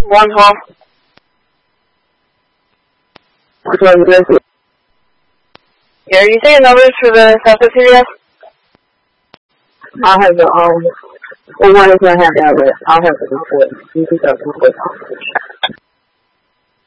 112. Which one is it? Yeah, are you saying numbers for the Southwest CVS? I'll have the, well, one is going to have that, but I'll have the report. You can go to the report.